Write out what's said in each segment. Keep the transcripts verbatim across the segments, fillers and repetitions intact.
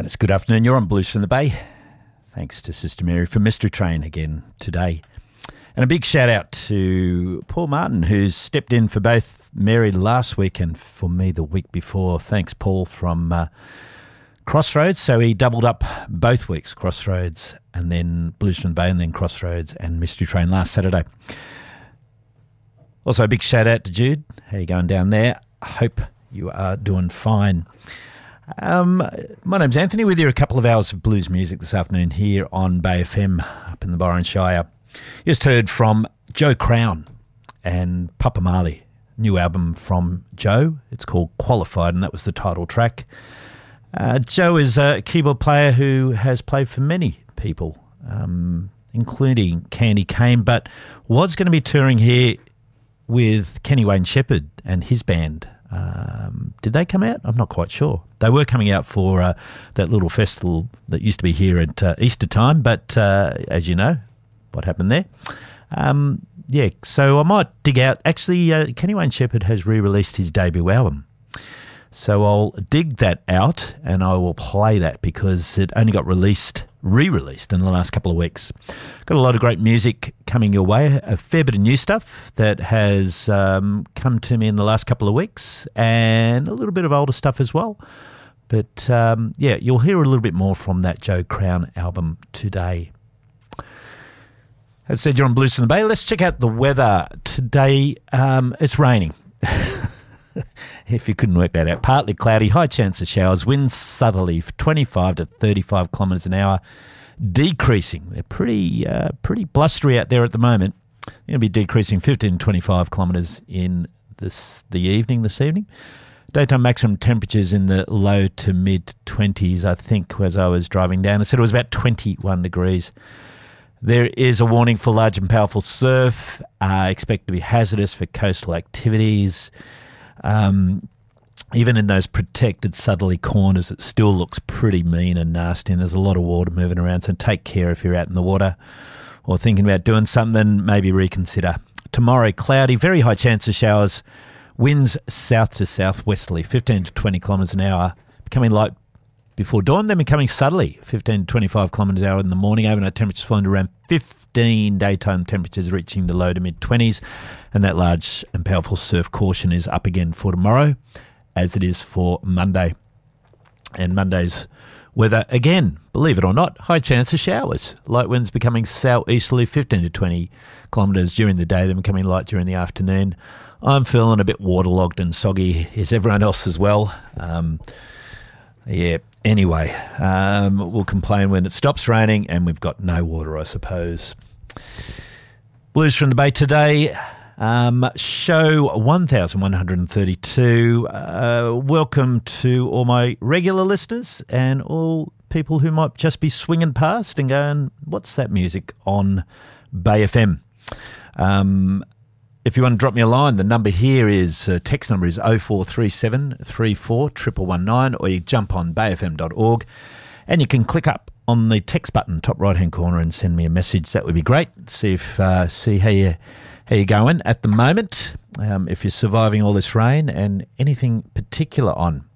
And it's good afternoon. You're on Blues from the Bay. Thanks to Sister Mary for Mystery Train again today. And a big shout out to Paul Martin, who's stepped in for both Mary last week and for me the week before. Thanks, Paul, from uh, Crossroads. So he doubled up both weeks, Crossroads and then Blues from the Bay and then Crossroads and Mystery Train last Saturday. Also a big shout out to Jude. How you going down there? I hope you are doing fine. Um, my name's Anthony, with you a couple of hours of blues music this afternoon here on Bay F M up in the Byron Shire. You just heard from Joe Crown and Papa Marley, new album from Joe. It's called Qualified, and that was the title track. Uh, Joe is a keyboard player who has played for many people, um, including Candy Kane, but was going to be touring here with Kenny Wayne Shepherd and his band. Um, did they come out? I'm not quite sure. They were coming out for uh, that little festival that used to be here at uh, Easter time, but uh, as you know, what happened there? Um, yeah, so I might dig out. Actually, uh, Kenny Wayne Shepherd has re-released his debut album. So I'll dig that out and I will play that because it only got released, re-released in the last couple of weeks. Got a lot of great music coming your way, a fair bit of new stuff that has um, come to me in the last couple of weeks and a little bit of older stuff as well. But um, yeah, you'll hear a little bit more from that Joe Crown album today. As I said, you're on Blues from the Bay. Let's check out the weather. Today, um, it's raining. If you couldn't work that out. Partly cloudy, high chance of showers, winds southerly, twenty-five to thirty-five kilometres an hour, decreasing. They're pretty uh, pretty blustery out there at the moment. They're going to be decreasing fifteen to twenty-five kilometres in this the evening, this evening. Daytime maximum temperatures in the low to mid-twenties, I think, as I was driving down. I said it was about twenty-one degrees. There is a warning for large and powerful surf, uh, expected to be hazardous for coastal activities. Um, even in those protected southerly corners, it still looks pretty mean and nasty, and there's a lot of water moving around, so take care if you're out in the water or thinking about doing something, maybe reconsider. Tomorrow, cloudy, very high chance of showers, winds south to southwesterly, fifteen to twenty kilometres an hour, becoming light before dawn, then becoming southerly, fifteen to twenty-five kilometres an hour in the morning, overnight temperatures falling to around fifteen, daytime temperatures reaching the low to mid-twenties, and that large and powerful surf caution is up again for tomorrow, as it is for Monday. And Monday's weather, again, believe it or not, high chance of showers. Light winds becoming southeasterly, fifteen to twenty kilometres during the day, then becoming light during the afternoon. I'm feeling a bit waterlogged and soggy. Is everyone else as well? Um, yeah, anyway, um, we'll complain when it stops raining and we've got no water, I suppose. Blues from the Bay today. Um, show one thousand one hundred thirty-two. Uh, welcome to all my regular listeners and all people who might just be swinging past and going, what's that music on Bay F M? Um, if you want to drop me a line, the number here is, uh, text number is oh four three seven, three four one one one nine, or you jump on bay f m dot org and you can click up on the text button, top right-hand corner, and send me a message. That would be great. See if uh, see how you how you're going at the moment, um, if you're surviving all this rain, and anything particular on.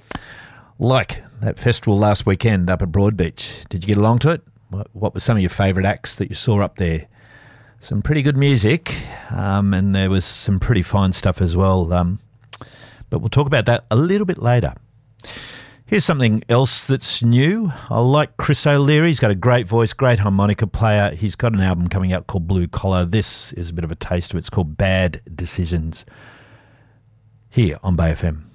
Like that festival last weekend up at Broadbeach. Did you get along to it? What, what were some of your favourite acts that you saw up there? Some pretty good music, um, and there was some pretty fine stuff as well. Um, but we'll talk about that a little bit later. Here's something else that's new. I like Chris O'Leary. He's got a great voice, great harmonica player. He's got an album coming out called Blue Collar. This is a bit of a taste of it. It's called Bad Decisions here on Bay F M.